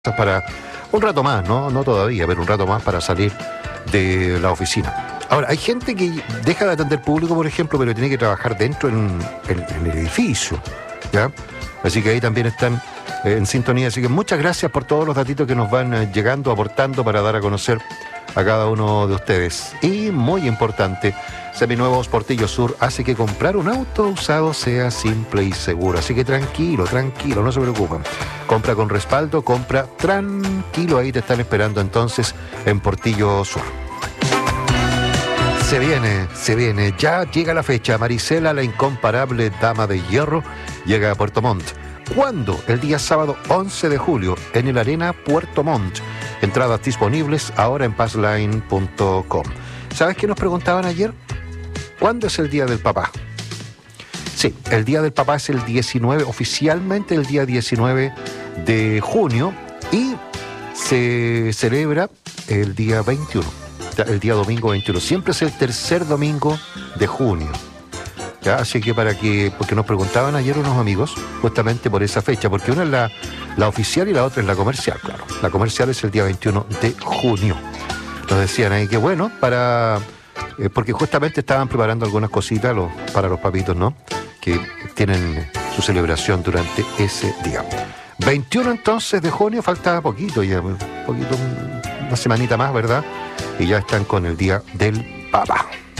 para un rato más, no todavía, pero un rato más para salir de la oficina. Ahora, hay gente que deja de atender público, por ejemplo, pero tiene que trabajar dentro en el edificio, ¿ya? Así que ahí también están en sintonía. Así que muchas gracias por todos los datitos que nos van llegando, aportando para dar a conocer a cada uno de ustedes. Y muy importante, Seminuevos Portillo Sur hace que comprar un auto usado sea simple y seguro. Así que tranquilo, no se preocupen. Compra con respaldo, compra tranquilo. Ahí te están esperando entonces en Portillo Sur. Se viene, ya llega la fecha. Marisela, la incomparable dama de hierro, llega a Puerto Montt. ¿Cuándo? El día sábado 11 de julio en el Arena Puerto Montt. Entradas disponibles ahora en passline.com. ¿Sabes qué nos preguntaban ayer? ¿Cuándo es el Día del Papá? Sí, el Día del Papá es el 19, oficialmente el día 19 de junio, y se celebra el día 21, el día domingo 21. Siempre es el tercer domingo de junio. ¿Ya? Así que porque nos preguntaban ayer unos amigos justamente por esa fecha, porque una es la oficial y la otra es la comercial, claro. La comercial es el día 21 de junio. Nos decían ahí que bueno, porque justamente estaban preparando algunas cositas para los papitos, ¿no? Que tienen su celebración durante ese día. 21 entonces de junio, falta poquito ya, una semanita más, ¿verdad? Y ya están con el Día del Papá.